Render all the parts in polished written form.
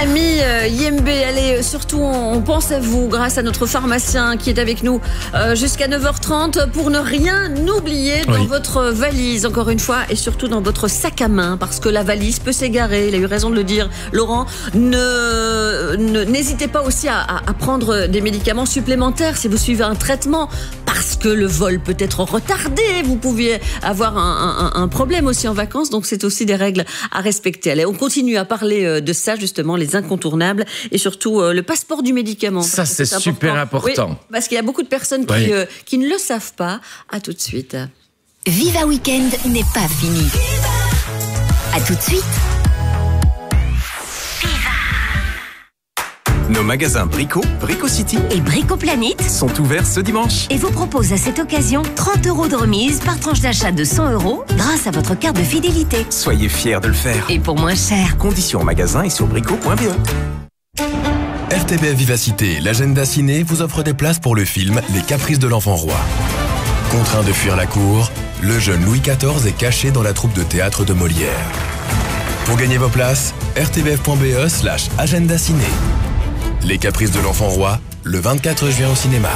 ami Yembe, allez, surtout on pense à vous grâce à notre pharmacien qui est avec nous jusqu'à 9h30 pour ne rien oublier dans votre valise, encore une fois, et surtout dans votre sac à main, parce que la valise peut s'égarer, il a eu raison de le dire Laurent. N'hésitez pas aussi à prendre des médicaments supplémentaires si vous suivez un traitement, parce que le vol peut être retardé, vous pouviez avoir un problème aussi en vacances, donc c'est aussi des règles à respecter. Allez, on continue à parler de ça justement, les incontournables, et surtout le passeport du médicament. Ça, c'est super important. Oui, parce qu'il y a beaucoup de personnes qui ne le savent pas. À tout de suite. Viva Weekend n'est pas fini. À tout de suite. Nos magasins Brico, Brico City Et Brico Planet sont ouverts ce dimanche. et vous propose à cette occasion 30 € de remise par tranche d'achat de 100 € grâce à votre carte de fidélité. Soyez fiers de le faire. Et pour moins cher. Conditions en magasin et sur brico.be. RTBF Vivacité, l'agenda ciné vous offre des places pour le film Les Caprices de l'Enfant Roi. Contraint de fuir la cour, le jeune Louis XIV est caché dans la troupe de théâtre de Molière. Pour gagner vos places, rtbf.be/agenda ciné. Les Caprices de l'Enfant Roi, le 24 juin au cinéma.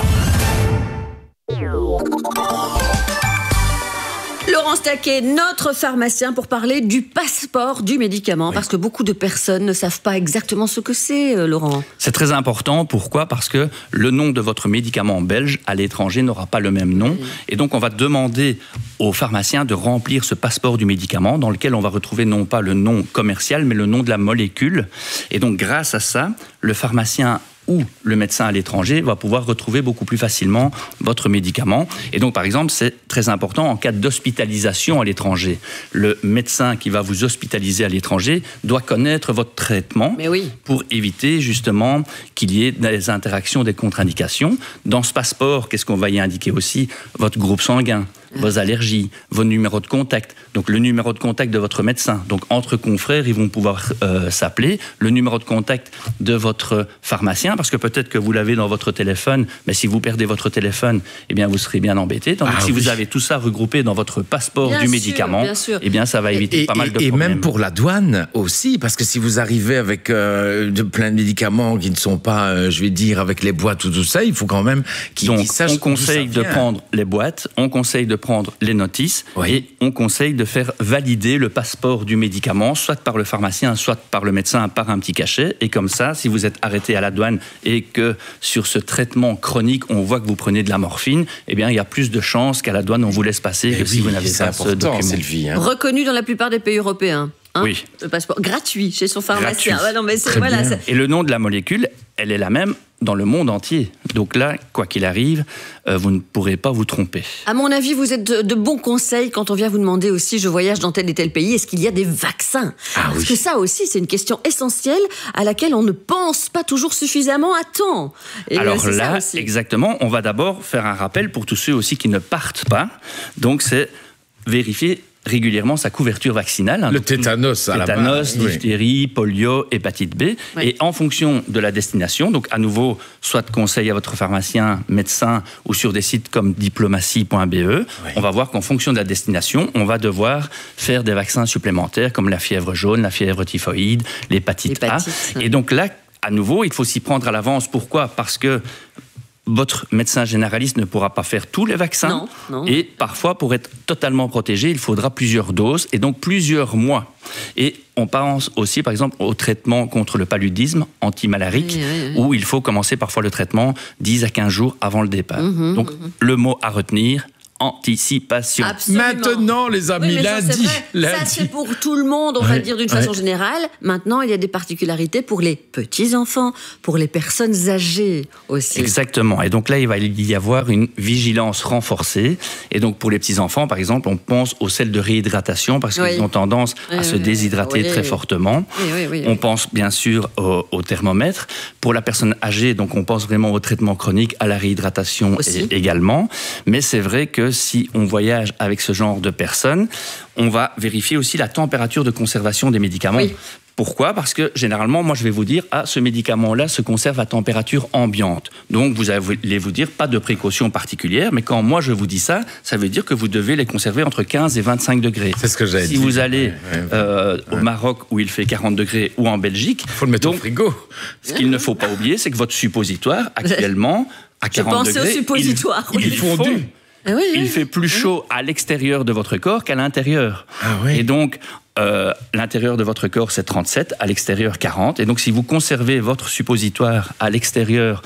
Laurent Staquet, notre pharmacien, pour parler du passeport du médicament, parce que beaucoup de personnes ne savent pas exactement ce que c'est, Laurent. C'est très important. Pourquoi ? Parce que le nom de votre médicament belge à l'étranger n'aura pas le même nom. Et donc, on va demander au pharmacien de remplir ce passeport du médicament dans lequel on va retrouver non pas le nom commercial, mais le nom de la molécule. Et donc, grâce à ça, le pharmacien ou le médecin à l'étranger va pouvoir retrouver beaucoup plus facilement votre médicament. Et donc, par exemple, c'est très important en cas d'hospitalisation à l'étranger. Le médecin qui va vous hospitaliser à l'étranger doit connaître votre traitement pour éviter justement qu'il y ait des interactions, des contre-indications. Dans ce passeport, qu'est-ce qu'on va y indiquer aussi ? Votre groupe sanguin, vos allergies, vos numéros de contact. Donc, le numéro de contact de votre médecin. Donc, entre confrères, ils vont pouvoir s'appeler. Le numéro de contact de votre pharmacien, parce que peut-être que vous l'avez dans votre téléphone, mais si vous perdez votre téléphone, eh bien, vous serez bien embêté. Tandis que si vous avez tout ça regroupé dans votre passeport du médicament, eh bien, ça va éviter pas mal de problèmes. Et même pour la douane aussi, parce que si vous arrivez avec plein de médicaments qui ne sont pas, je vais dire, avec les boîtes ou tout ça, il faut quand même qu'ils sachent. On conseille de prendre les boîtes, on conseille de prendre les notices et on conseille de faire valider le passeport du médicament, soit par le pharmacien, soit par le médecin, par un petit cachet. Et comme ça, si vous êtes arrêté à la douane et que sur ce traitement chronique, on voit que vous prenez de la morphine, eh bien, il y a plus de chances qu'à la douane, on vous laisse passer que si vous n'avez pas ce document. Sylvie, Reconnu dans la plupart des pays européens. Oui. Le passeport gratuit chez son pharmacien. Gratuit. Non, mais Et le nom de la molécule, elle est la même dans le monde entier. Donc là, quoi qu'il arrive, vous ne pourrez pas vous tromper. À mon avis, vous êtes de bons conseils quand on vient vous demander aussi, je voyage dans tel et tel pays, est-ce qu'il y a des vaccins ? Parce que ça aussi, c'est une question essentielle à laquelle on ne pense pas toujours suffisamment à temps. Et alors là, exactement, on va d'abord faire un rappel pour tous ceux aussi qui ne partent pas. Donc c'est vérifier régulièrement sa couverture vaccinale. Le tétanos à la base. Tétanos, diphtérie, polio, hépatite B. Et en fonction de la destination, donc à nouveau, soit conseil à votre pharmacien, médecin ou sur des sites comme diplomatie.be, on va voir qu'en fonction de la destination, on va devoir faire des vaccins supplémentaires comme la fièvre jaune, la fièvre typhoïde, l'hépatite A. Et donc là, à nouveau, il faut s'y prendre à l'avance. Pourquoi ? Parce que votre médecin généraliste ne pourra pas faire tous les vaccins. Non. Et parfois, pour être totalement protégé, il faudra plusieurs doses et donc plusieurs mois. Et on pense aussi, par exemple, au traitement contre le paludisme antimalarique, où il faut commencer parfois le traitement 10 à 15 jours avant le départ. Donc, le mot à retenir, anticipation. Absolument. Maintenant, les amis, lundi. Ça, c'est pour tout le monde, on va dire d'une façon générale. Maintenant, il y a des particularités pour les petits-enfants, pour les personnes âgées aussi. Exactement. Et donc là, il va y avoir une vigilance renforcée. Et donc, pour les petits-enfants, par exemple, on pense au sel de réhydratation parce qu'ils ont tendance à se déshydrater très fortement. On pense bien sûr au thermomètre. Pour la personne âgée, donc on pense vraiment au traitement chronique, à la réhydratation également. Mais c'est vrai que si on voyage avec ce genre de personnes, on va vérifier aussi la température de conservation des médicaments. Pourquoi ? Parce que généralement, moi je vais vous dire, ce médicament-là se conserve à température ambiante. Donc vous allez vous dire, pas de précaution particulière, mais quand moi je vous dis ça, ça veut dire que vous devez les conserver entre 15 et 25 degrés. C'est ce que j'avais dit. Si vous allez au Maroc où il fait 40 degrés ou en Belgique, il faut le mettre au frigo. Ce qu'il ne faut pas oublier, c'est que votre suppositoire, actuellement, à 40 degrés, je pensais au suppositoire. il est fondu. Oui. Il fait plus chaud à l'extérieur de votre corps qu'à l'intérieur. Ah oui. Et donc, l'intérieur de votre corps, c'est 37, à l'extérieur, 40. Et donc, si vous conservez votre suppositoire à l'extérieur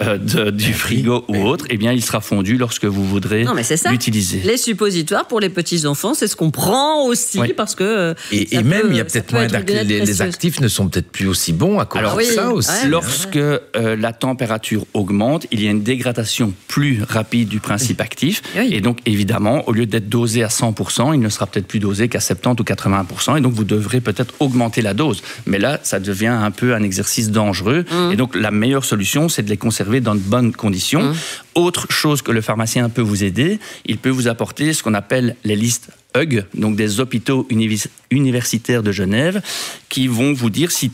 du frigo ou autre, eh bien, il sera fondu lorsque vous voudrez l'utiliser. Les suppositoires, pour les petits-enfants, c'est ce qu'on prend aussi, parce que... Et même, il y a peut-être moins d'actifs. Les actifs ne sont peut-être plus aussi bons à cause de ça aussi. Lorsque la température augmente, il y a une dégradation plus rapide du principe actif. Et donc, évidemment, au lieu d'être dosé à 100%, il ne sera peut-être plus dosé qu'à 70 ou 80%. Et donc, vous devrez peut-être augmenter la dose. Mais là, ça devient un peu un exercice dangereux. Et donc, la meilleure solution, c'est de les conserver dans de bonnes conditions. Autre chose que le pharmacien peut vous aider, il peut vous apporter ce qu'on appelle les listes HUG, donc des hôpitaux universitaires de Genève, qui vont vous dire si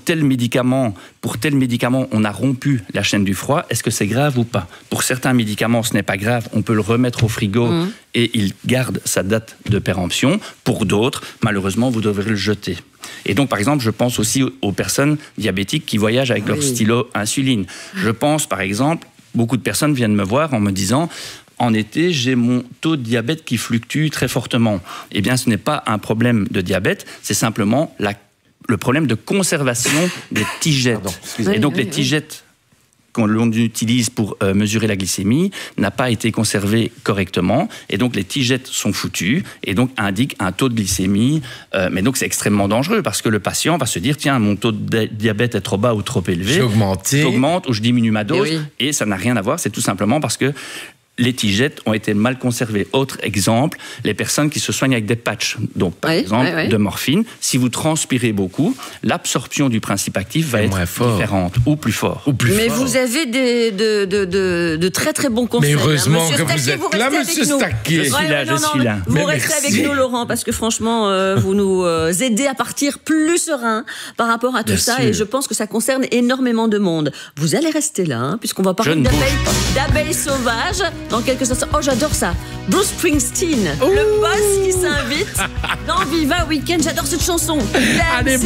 pour tel médicament, on a rompu la chaîne du froid, est-ce que c'est grave ou pas ? Pour certains médicaments, ce n'est pas grave, on peut le remettre au frigo et il garde sa date de péremption. Pour d'autres, malheureusement, vous devrez le jeter. Et donc, par exemple, je pense aussi aux personnes diabétiques qui voyagent avec leur stylo insuline. Je pense, par exemple, beaucoup de personnes viennent me voir en me disant... En été, j'ai mon taux de diabète qui fluctue très fortement. Eh bien, ce n'est pas un problème de diabète, c'est simplement le problème de conservation des tigettes. Et donc, les tigettes qu'on utilise pour mesurer la glycémie n'a pas été conservé correctement. Et donc, les tigettes sont foutues et donc indiquent un taux de glycémie. Mais donc, c'est extrêmement dangereux parce que le patient va se dire, tiens, mon taux de diabète est trop bas ou trop élevé. J'augmente ou je diminue ma dose. Et ça n'a rien à voir. C'est tout simplement parce que les tigettes ont été mal conservées. Autre exemple, les personnes qui se soignent avec des patchs, donc par exemple de morphine, si vous transpirez beaucoup, l'absorption du principe actif va être différente ou plus fort. Mais vous avez de très très bons conseils. Mais heureusement que vous êtes là, monsieur Staquet. Je suis là. Vous restez avec nous, Laurent, parce que franchement, vous nous aidez à partir plus serein par rapport à tout ça, et je pense que ça concerne énormément de monde. Vous allez rester là, puisqu'on va parler d'abeilles sauvages. Dans quelques instants. Oh, j'adore ça. Bruce Springsteen, le boss qui s'invite dans Viva Weekend. J'adore cette chanson. Allez,